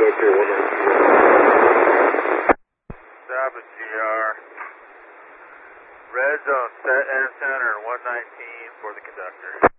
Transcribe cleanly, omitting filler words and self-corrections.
Stop at GR. Red zone set and center 119 for the conductor.